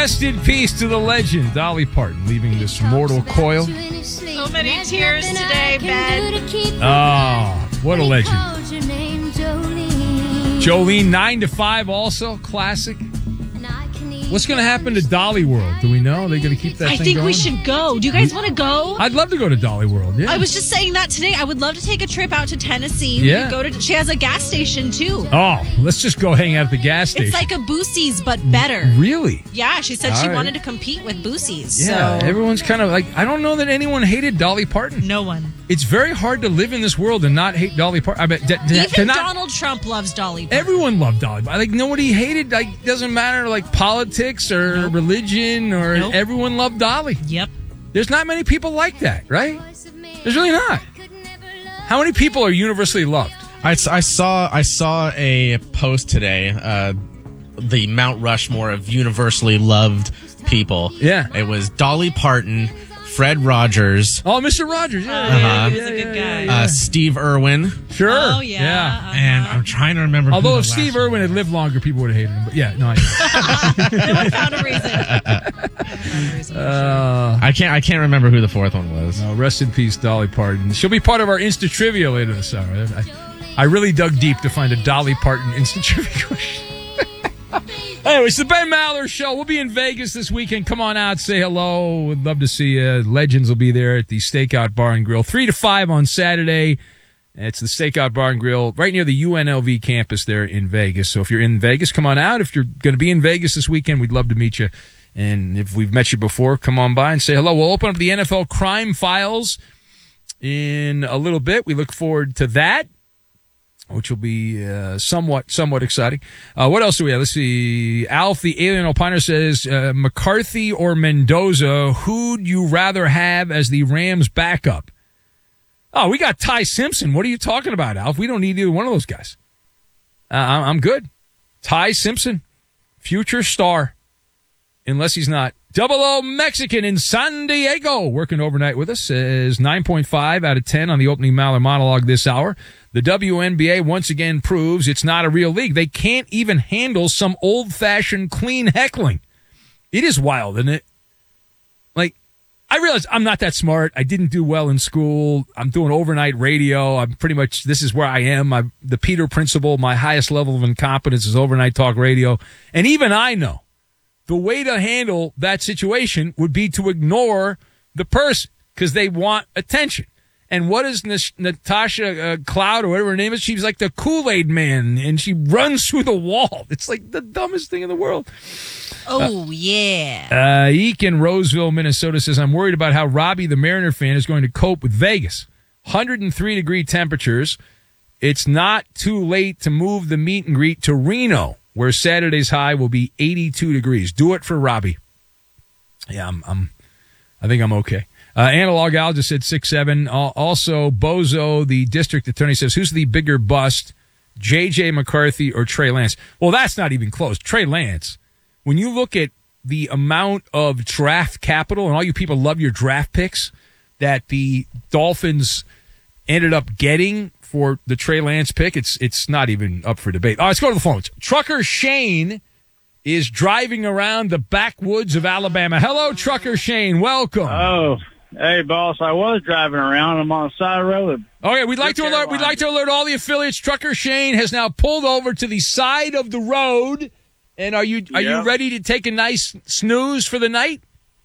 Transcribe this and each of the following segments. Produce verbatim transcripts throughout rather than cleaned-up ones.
Rest in peace to the legend, Dolly Parton, leaving this mortal coil. So many tears today, Ben. Oh, what a legend. Jolene, nine to five also, classic. What's going to happen to Dolly World? Do we know? Are they going to keep that I thing think going? we should go. Do you guys want to go? I'd love to go to Dolly World, yeah. I was just saying that today. I would love to take a trip out to Tennessee. Yeah. We could go to. She has a gas station, too. Oh, let's just go hang out at the gas station. It's like a Boosie's, but better. Really? Yeah, she said All she right. wanted to compete with Boosie's. Yeah, so. everyone's kind of like, I don't know that anyone hated Dolly Parton. No one. It's very hard to live in this world and not hate Dolly Parton. I mean, d- d- Even to not, Donald Trump loves Dolly Parton. Everyone loved Dolly Parton. Like, nobody hated, like, doesn't matter, like, politics or Nope. religion or Nope. everyone loved Dolly. Yep. There's not many people like that, right? There's really not. How many people are universally loved? I, I saw I saw a post today, uh, the Mount Rushmore of universally loved people. Yeah. It was Dolly Parton, Fred Rogers, Oh, Mister Rogers. Yeah, Oh, Uh-huh. he was a good guy. uh, Steve Irwin, Sure. Oh, yeah. Uh-huh. and I'm trying to remember. Although who if the Steve last Irwin one had was. lived longer, people would have hated him. But yeah, no, I They would have found a reason. They would have found a reason. uh, I can't I can't remember who the fourth one was. no, rest in peace, Dolly Parton. She'll be part of our Insta Trivia later this hour. I, I really dug deep to find a Dolly Parton Insta Trivia question. Anyway, it's the Ben Maller Show. We'll be in Vegas this weekend. Come on out, say hello. We'd love to see you. Legends will be there at the Stakeout Bar and Grill. Three to five on Saturday. It's the Stakeout Bar and Grill right near the U N L V campus there in Vegas. So if you're in Vegas, come on out. If you're going to be in Vegas this weekend, we'd love to meet you. And if we've met you before, come on by and say hello. We'll open up the N F L Crime Files in a little bit. We look forward to that, which will be uh, somewhat somewhat exciting. Uh, what else do we have? Let's see. Alf, the Alien Opiner, says, uh, McCarthy or Mendoza, who'd you rather have as the Rams backup? Oh, we got Ty Simpson. What are you talking about, Alf? We don't need either one of those guys. Uh, I'm I'm good. Ty Simpson, future star, unless he's not. Double O Mexican in San Diego, working overnight with us, is nine point five out of ten on the opening Maller monologue this hour. The W N B A once again proves it's not a real league. They can't even handle some old-fashioned clean heckling. It is wild, isn't it? Like, I realize I'm not that smart. I didn't do well in school. I'm doing overnight radio. I'm pretty much, this is where I am. I'm the Peter Principle. My highest level of incompetence is overnight talk radio. And even I know the way to handle that situation would be to ignore the person because they want attention. And what is N- Natasha uh, Cloud or whatever her name is? She's like the Kool-Aid man, and she runs through the wall. It's like the dumbest thing in the world. Oh, yeah. Uh, Eek in Roseville, Minnesota says, I'm worried about how Robbie, the Mariner fan, is going to cope with Vegas. one hundred three degree temperatures. It's not too late to move the meet and greet to Reno, where Saturday's high will be eighty-two degrees. Do it for Robbie. Yeah, I'm, I'm I think I'm okay. Uh, Analog Al just said six seven. Uh, also, Bozo, the district attorney, says, who's the bigger bust, J J McCarthy or Trey Lance? Well, that's not even close. Trey Lance, when you look at the amount of draft capital, and all you people love your draft picks, that the Dolphins ended up getting for the Trey Lance pick, it's it's not even up for debate. All right, let's go to the phones. Trucker Shane is driving around the backwoods of Alabama. Hello, Trucker Shane. Welcome. Oh, hey, boss. I was driving around. I'm on the side of the road. Okay, we'd like to alert. We'd like to alert all the affiliates. Trucker Shane has now pulled over to the side of the road. And are you are Yep. you ready to take a nice snooze for the night?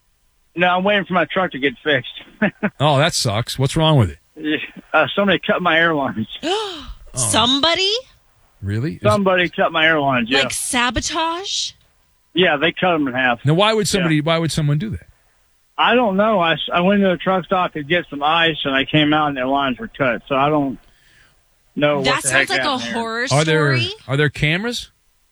No, I'm waiting for my truck to get fixed. Oh, that sucks. What's wrong with it? uh, somebody cut my air lines. Somebody? Really? Is- Somebody cut my air lines, yeah. Like sabotage? Yeah, they cut them in half. now, why would somebody? Why would someone do that? I don't know. I, I went to a truck stop to get some ice, and I came out and their lines were cut. So I don't know That what the heck sounds like a happened there. horror Are there story. are there cameras?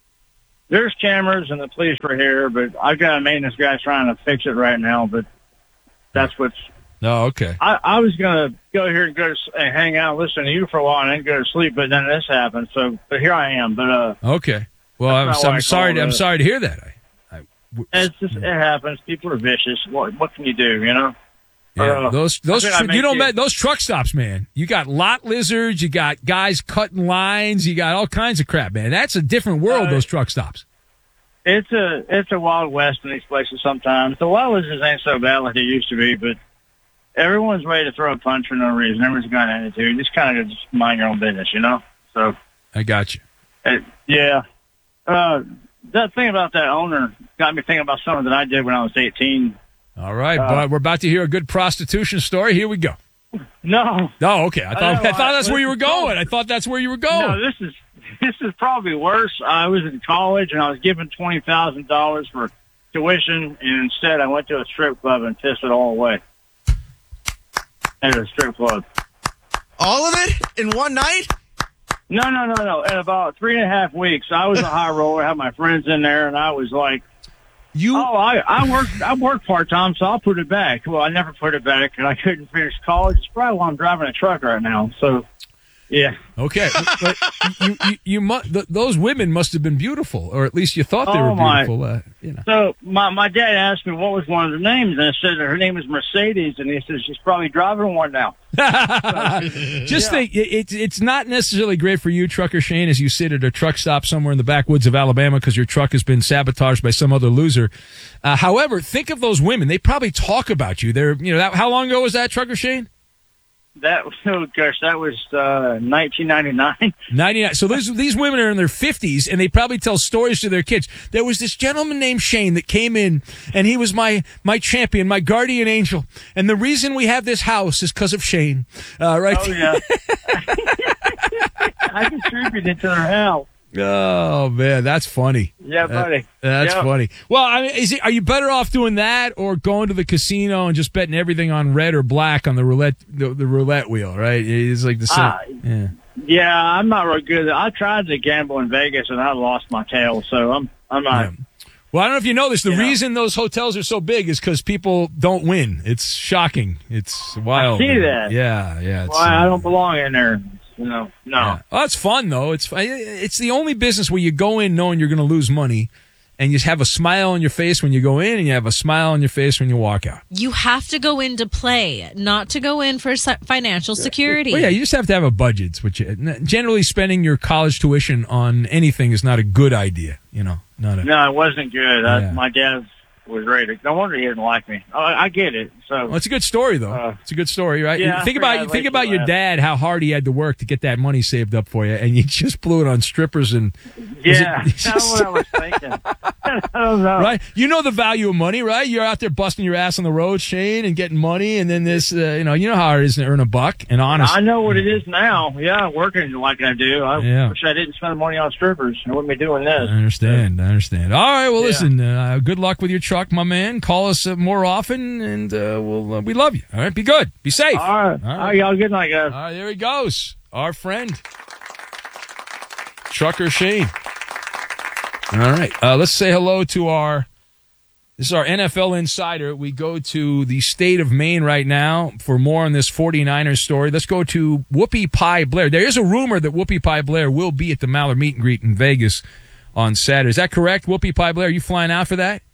There's cameras, and the police were here, but I've got a maintenance guy trying to fix it right now, but that's what's... No. Okay. I, I was going to go here and go to, s- and hang out and listen to you for a while and then go to sleep, but then this happened. So, but here I am. But uh, Okay. Well, I'm, That's so- not why I'm I sorry. called To, I'm it. sorry to hear that. I, I, w- it's just, it happens. People are vicious. What, what can you do, you know? yeah, uh, those those I think I tr- you make don't it- met those truck stops, man. You got lot lizards. You got guys cutting lines. You got all kinds of crap, man. That's a different world. Uh, those truck stops. it's a it's a wild west in these places sometimes. The wildness ain't so bad like it used to be, but everyone's ready to throw a punch for no reason. Everyone's got an attitude. Just kind of just mind your own business, you know? So I got you. It, yeah. Uh, that thing about that owner got me thinking about something that I did when I was eighteen. All right, Uh, but we're about to hear a good prostitution story. Here we go. No. Oh, okay. I thought I, know, thought that's I- where you were going. I thought that's where you were going. No, this is this is probably worse. I was in college and I was given twenty thousand dollars for tuition, and instead I went to a strip club and pissed it all away. At a strip club. All of it in one night? No, no, no, no. In about three and a half weeks, I was a high roller. I had my friends in there, and I was like, You "Oh, I I work I work part time, so I'll put it back." Well, I never put it back, and I couldn't finish college. It's probably why I'm driving a truck right now. So, yeah. okay? But you, you, you mu- th- those women must have been beautiful, or at least you thought they Oh, were my. beautiful. Uh, you know. So my my dad asked me what was one of their names, and I said her name is Mercedes, and he says she's probably driving one now. Just Yeah. think, it, it's it's not necessarily great for you, Trucker Shane, as you sit at a truck stop somewhere in the backwoods of Alabama because your truck has been sabotaged by some other loser. Uh, however, think of those women; they probably talk about you. They're, you know, that, how long ago was that, Trucker Shane? That was, oh gosh, that was uh, nineteen ninety-nine. ninety-nine. So these these women are in their fifties, and they probably tell stories to their kids. There was this gentleman named Shane that came in, and he was my my champion, my guardian angel. And the reason we have this house is because of Shane. Uh, right? Oh yeah, I contributed to their house. Oh man, that's funny. Yeah, buddy. That- that's Yeah. funny. Well, I mean, is it, are you better off doing that or going to the casino and just betting everything on red or black on the roulette the, the roulette wheel? Right? It's like the same. Ah, yeah. Yeah, I'm not real good. I tried to gamble in Vegas and I lost my tail, so I'm I'm not. Yeah. Well, I don't know if you know this. The Yeah. reason those hotels are so big is because people don't win. It's shocking. It's wild. I see that. Yeah, yeah. It's, Well, I uh, don't belong in there. You know, no. Yeah. Well, it's fun though. It's it's the only business where you go in knowing you're going to lose money, and you have a smile on your face when you go in, and you have a smile on your face when you walk out. You have to go in to play, not to go in for se- financial security. Well, yeah, you just have to have a budget. Which generally, spending your college tuition on anything is not a good idea. You know, not a. No, it wasn't good. Yeah. I, my dad was ready to. No wonder he didn't like me. Oh, I get it. So Well, it's a good story though. Uh, it's a good story, right? yeah, think I about forgot, think like about you your laughed. dad, how hard he had to work to get that money saved up for you, and you just blew it on strippers and was yeah, it- that's what I was thinking. I don't know. right? You know the value of money, right? You're out there busting your ass on the road, Shane, and getting money, and then this, uh, you know, you know how it is to earn a buck. And honest, I know what it is now. Yeah, working like I do. I Yeah. wish I didn't spend money on strippers. I wouldn't be doing this. I understand. I understand. All right. Well, Yeah. listen. Uh, good luck with your truck, my man. Call us uh, more often, and uh, we'll uh, we love you. All right. Be good. Be safe. All right. All right. All right, y'all. Good night, guys. All right, there he goes. Our friend, Trucker Shane. All right. Uh, let's say hello to our, this is our N F L insider. We go to the state of Maine right now for more on this 49ers story. Let's go to Whoopi Pie Blair. There is a rumor that Whoopi Pie Blair will be at the Mallard meet and greet in Vegas on Saturday. Is that correct, Whoopi Pie Blair? Are you flying out for that?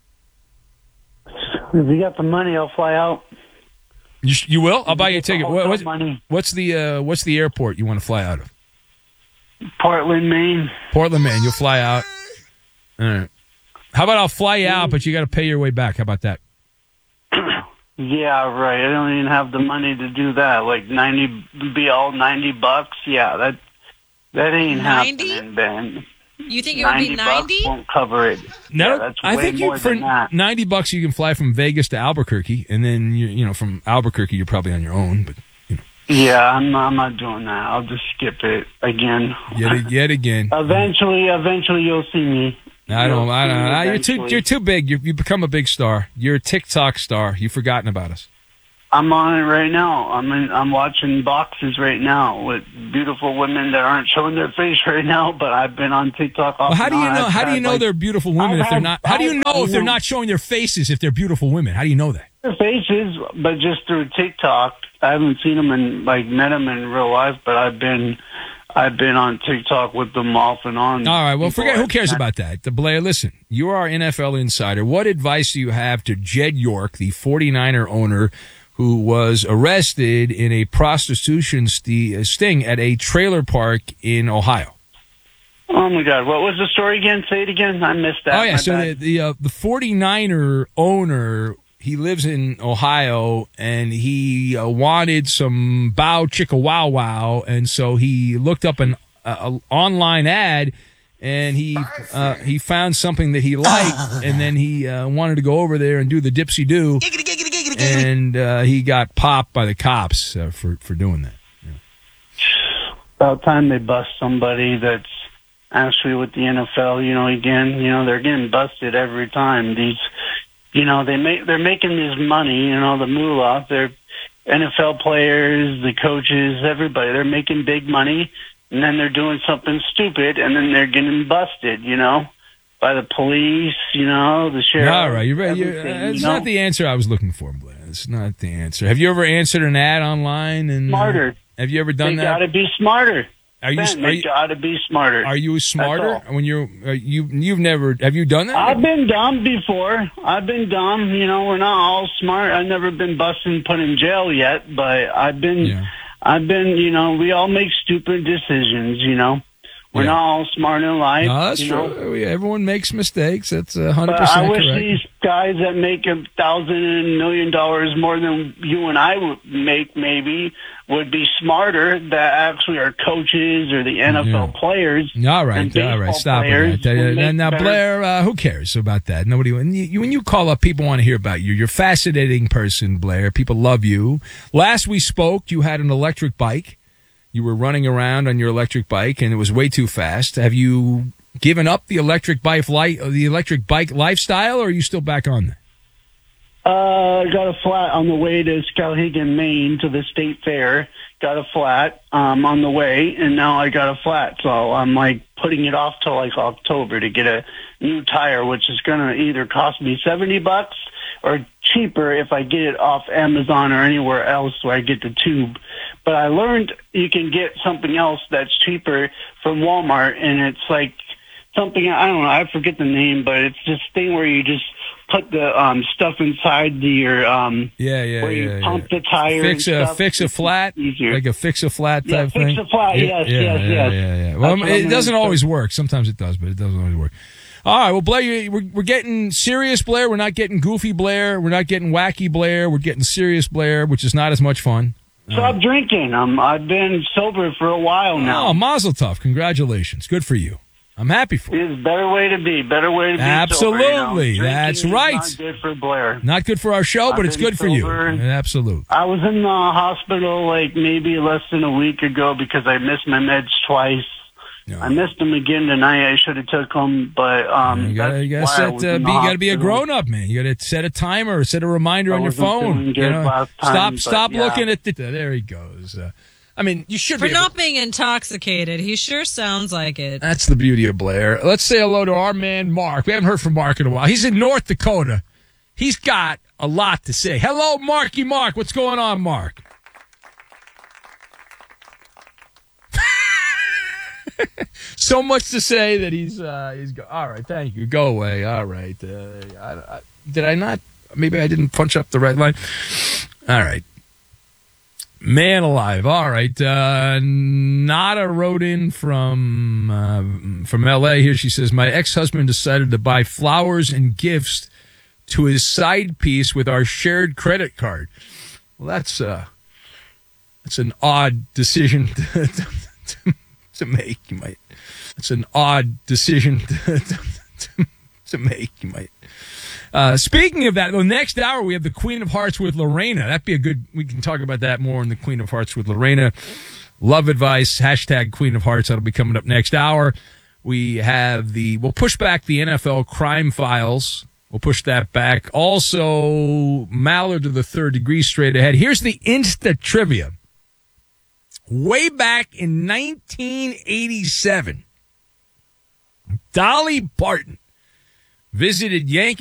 If you got the money, I'll fly out. You, sh- you will? I'll buy you a ticket. What, what's, Money. what's the uh, what's the airport you want to fly out of? Portland, Maine. Portland, Maine. You'll fly out. All right. How about I'll fly you out, but you got to pay your way back? How about that? Yeah, right. I don't even have the money to do that. Like ninety, be all ninety bucks. Yeah, that that ain't ninety? happening, Ben. You think it would be bucks ninety? won't cover it. No, yeah, that's I way think you more for than that. ninety bucks you can fly from Vegas to Albuquerque, and then you you know from Albuquerque you're probably on your own. But you know, Yeah, I'm not, I'm not doing that. I'll just skip it again. yet yet again, Eventually, eventually you'll see me. I don't. You'll I don't. see me know. You're too. eventually. You're too big. You you become a big star. You're a TikTok star. You've forgotten about us. I'm on it right now. I'm in, I'm watching boxes right now with beautiful women that aren't showing their face right now. But I've been on TikTok. Off Well, how and do you on. know? I've How do you had, know like, they're beautiful women I've if they're had- not? How do you I- know I if they're know. not showing their faces if they're beautiful women? How do you know that? their faces, but just through TikTok. I haven't seen them and like met them in real life, but I've been I've been on TikTok with them off and on. All right. Well, forget. before. Who cares about that? The Blair, listen. You are our N F L insider. What advice do you have to Jed York, the 49er owner, who was arrested in a prostitution st- sting at a trailer park in Ohio? Oh, my God. What was the story again? Say it again. I missed that. Oh, yeah. My So the bad. the, uh, the 49er owner, he lives in Ohio, and he uh, wanted some bow chicka wow wow, and so he looked up an uh, a online ad, and he uh, he found something that he liked, and then he uh, wanted to go over there and do the dipsy do, and uh, he got popped by the cops uh, for for doing that. About time they bust somebody that's actually with the N F L. You know, again, you know, they're getting busted every time. These, you know, they make they're making this money. You know, the moolah. They're N F L players, the coaches, everybody. They're making big money, and then they're doing something stupid, and then they're getting busted. You know, by the police. You know, the sheriff. All right, you're right. You're, uh, everything, it's you know? not the answer I was looking for, Blair. It's not the answer. Have you ever answered an ad online? And uh, Smarter. have you ever done They that? got to be smarter. Are you? Ben, Are they you, got to be smarter. are you smarter That's all. when you're uh, you? You've never. Have you done that? I've been dumb before. I've been dumb. You know, we're not all smart. I've never been busted and put in jail yet, but I've been, Yeah. I've been, you know, we all make stupid decisions, you know. We're Yeah. not all smart in life. No, that's you true. know? We- Everyone makes mistakes. That's a hundred But I percent wish correct. these guys that make a thousand and million dollars more than you and I would make maybe would be smarter, that actually are coaches or the N F L Yeah. players. All right, and all right, baseball stop players it. Now, will make now better- Blair, uh, who cares about that? Nobody. When you, when you call up, people want to hear about you. You're a fascinating person, Blair. People love you. Last we spoke, you had an electric bike. You were running around on your electric bike, and it was way too fast. Have you given up the electric bike light, the electric bike lifestyle, or are you still back on that? Uh, got a flat on the way to Skowhegan, Maine, to the state fair. Got a flat um, on the way, and now I got a flat. So I'm like putting it off till like October to get a new tire, which is going to either cost me seventy bucks or cheaper if I get it off Amazon or anywhere else where I get the tube. But I learned you can get something else that's cheaper from Walmart, and it's like something, I don't know, I forget the name, but it's this thing where you just put the um, stuff inside the, your, um, Yeah, yeah, where yeah. you pump yeah. the tire Fix and a stuff. fix a flat, Easier. like a fix a flat Yeah, type fix thing. a flat, yes, yeah, yes, yeah, yes. Yeah, yeah. Well, That's what it I'm doesn't gonna always work. Sometimes it does, but it doesn't always work. All right, well, Blair, you- we're, we're getting serious, Blair. We're not getting goofy, Blair. We're not getting wacky, Blair. We're getting serious, Blair, which is not as much fun. Stop drinking. Um, I've been sober for a while now. Oh, Mazel tov! Congratulations, good for you. I'm happy for you. It's a better way to be. Better way to be. Absolutely. sober, you know? Drinking That's is right. Not good for Blair. Not good for our show, but I've it's been good for you. sober. Absolutely. I was in the hospital like maybe less than a week ago because I missed my meds twice. Yeah. I missed them again tonight. I should have took them, but um, You gotta, that's you gotta why I set. was Uh, in be, the you gotta be a hospital. grown up, man. You gotta set a timer, set a reminder I on your wasn't phone. feeling You good know, last time, stop, but stop yeah. looking at the. There he goes. Uh, I mean, you should For be. able- not being intoxicated, he sure sounds like it. That's the beauty of Blair. Let's say hello to our man Mark. We haven't heard from Mark in a while. He's in North Dakota. He's got a lot to say. Hello, Marky Mark. What's going on, Mark? So much to say that he's uh, he's go- all right. Thank you. Go away. All right. Uh, I, I, did I not? Maybe I didn't punch up the red line. All right. Man alive. All right. Uh, Nada wrote in from uh, from L A here. She says, my ex-husband decided to buy flowers and gifts to his side piece with our shared credit card. Well, that's uh, that's an odd decision to, to, to make. You might. It's an odd decision to, to, to make. You might. Uh, speaking of that, though, next hour we have the Queen of Hearts with Lorena. That'd be a good. We can talk about that more in the Queen of Hearts with Lorena. Love advice. Hashtag Queen of Hearts. That'll be coming up next hour. We have the. We'll push back the N F L crime files. We'll push that back. Also, Mallard to the third degree straight ahead. Here's the Insta trivia. Way back in nineteen eighty-seven, Dolly Parton visited Yankee